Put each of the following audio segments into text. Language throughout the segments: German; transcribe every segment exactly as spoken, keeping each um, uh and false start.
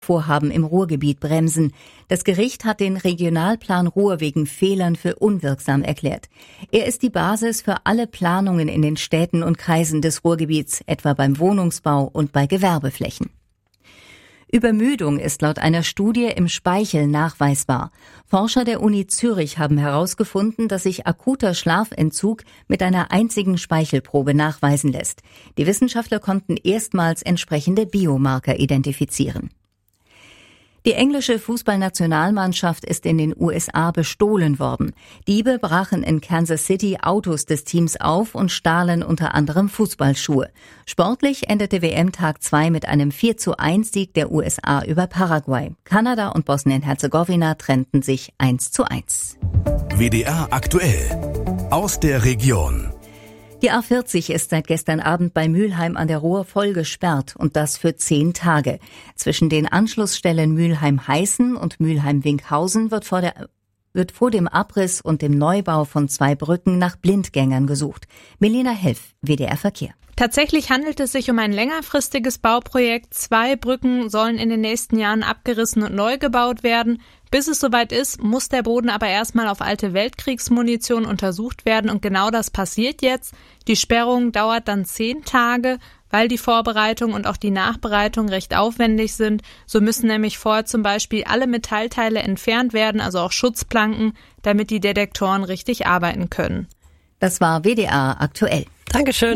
Bauvorhaben im Ruhrgebiet bremsen. Das Gericht hat den Regionalplan Ruhr wegen Fehlern für unwirksam erklärt. Er ist die Basis für alle Planungen in den Städten und Kreisen des Ruhrgebiets, etwa beim Wohnungsbau und bei Gewerbeflächen. Übermüdung ist laut einer Studie im Speichel nachweisbar. Forscher der Uni Zürich haben herausgefunden, dass sich akuter Schlafentzug mit einer einzigen Speichelprobe nachweisen lässt. Die Wissenschaftler konnten erstmals entsprechende Biomarker identifizieren. Die englische Fußballnationalmannschaft ist in den U S A bestohlen worden. Diebe brachen in Kansas City Autos des Teams auf und stahlen unter anderem Fußballschuhe. Sportlich endete W M-Tag zwei mit einem vier zu eins Sieg der U S A über Paraguay. Kanada und Bosnien-Herzegowina trennten sich eins zu eins. W D R aktuell aus der Region. Die A vierzig ist seit gestern Abend bei Mülheim an der Ruhr voll gesperrt und das für zehn Tage. Zwischen den Anschlussstellen Mülheim-Heißen und Mülheim-Winkhausen wird vor der wird vor dem Abriss und dem Neubau von zwei Brücken nach Blindgängern gesucht. Melina Helf, W D R Verkehr. Tatsächlich handelt es sich um ein längerfristiges Bauprojekt. Zwei Brücken sollen in den nächsten Jahren abgerissen und neu gebaut werden. Bis es soweit ist, muss der Boden aber erstmal auf alte Weltkriegsmunition untersucht werden und genau das passiert jetzt. Die Sperrung dauert dann zehn Tage, weil die Vorbereitung und auch die Nachbereitung recht aufwendig sind. So müssen nämlich vorher zum Beispiel alle Metallteile entfernt werden, also auch Schutzplanken, damit die Detektoren richtig arbeiten können. Das war W D R aktuell. Dankeschön.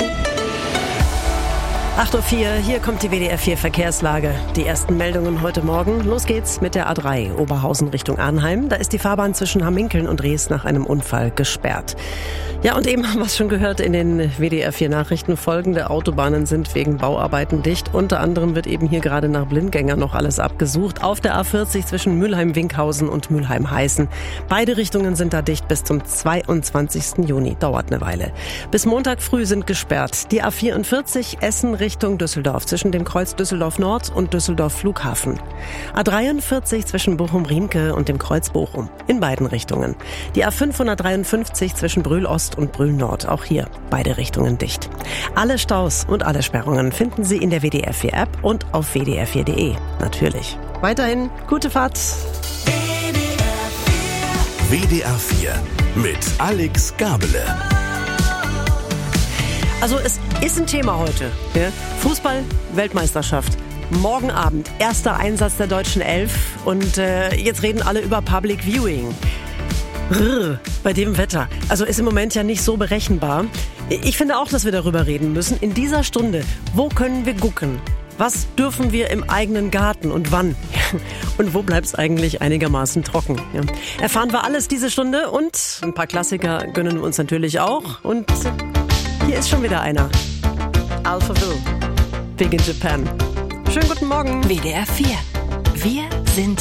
acht Uhr vier, hier kommt die W D R vier Verkehrslage. Die ersten Meldungen heute Morgen. Los geht's mit der A drei, Oberhausen Richtung Arnheim. Da ist die Fahrbahn zwischen Hamminkeln und Rees nach einem Unfall gesperrt. Ja, und eben haben wir es schon gehört in den W D R vier Nachrichten. Folgende Autobahnen sind wegen Bauarbeiten dicht. Unter anderem wird eben hier gerade nach Blindgängern noch alles abgesucht. Auf der A vierzig zwischen Mülheim-Winkhausen und Mülheim-Heißen. Beide Richtungen sind da dicht bis zum zweiundzwanzigsten Juni. Dauert eine Weile. Bis Montag früh sind gesperrt. Die A vierundvierzig Essen Richtung Düsseldorf zwischen dem Kreuz Düsseldorf Nord und Düsseldorf Flughafen. A dreiundvierzig zwischen Bochum-Riemke und dem Kreuz Bochum. In beiden Richtungen. Die A fünfhundertdreiundfünfzig zwischen Brühl Ost und Brühl Nord. Auch hier beide Richtungen dicht. Alle Staus und alle Sperrungen finden Sie in der W D R vier App und auf w d r vier punkt d e. Natürlich. Weiterhin gute Fahrt. W D R vier mit Alex Gabele. Also es ist ein Thema heute. Ja? Fußball-Weltmeisterschaft. Morgen Abend, erster Einsatz der deutschen Elf. Und äh, jetzt reden alle über Public Viewing. Rrr, bei dem Wetter. Also ist im Moment ja nicht so berechenbar. Ich finde auch, dass wir darüber reden müssen. In dieser Stunde, wo können wir gucken? Was dürfen wir im eigenen Garten und wann? Und wo bleibt es eigentlich einigermaßen trocken? Ja. Erfahren wir alles diese Stunde und ein paar Klassiker gönnen wir uns natürlich auch. Und hier ist schon wieder einer. Alphaville, Big in Japan. Schönen guten Morgen. W D R vier. Wir sind